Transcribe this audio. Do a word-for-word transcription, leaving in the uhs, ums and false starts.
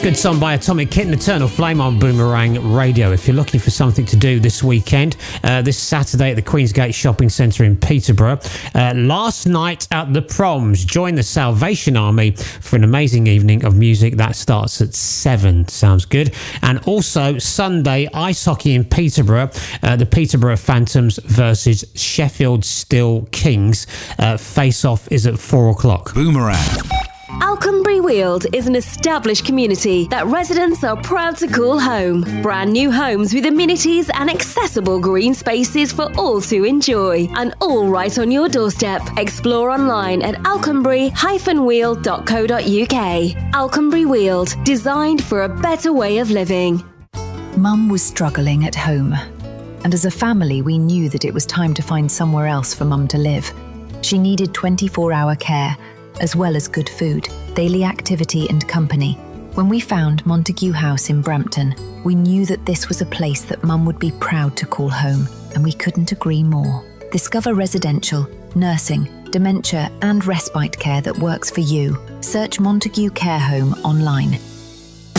Good song by Atomic Kitten, Eternal Flame on Boomerang Radio. If you're looking for something to do this weekend, uh, this Saturday at the Queensgate Shopping Centre in Peterborough, uh, last night at the Proms, join the Salvation Army for an amazing evening of music that starts at seven. Sounds good. And also Sunday, ice hockey in Peterborough, uh, the Peterborough Phantoms versus Sheffield Steel Kings. Uh, face-off is at four o'clock. Boomerang. Alconbury Weald is an established community that residents are proud to call home. Brand new homes with amenities and accessible green spaces for all to enjoy, and all right on your doorstep. Explore online at alconbury dash weald dot co dot uk. Alconbury Weald, designed for a better way of living. Mum was struggling at home, and as a family we knew that it was time to find somewhere else for Mum to live. She needed twenty-four hour care, as well as good food, daily activity and company. When we found Montague House in Brampton, we knew that this was a place that Mum would be proud to call home, and we couldn't agree more. Discover residential, nursing, dementia and respite care that works for you. Search Montague Care Home online.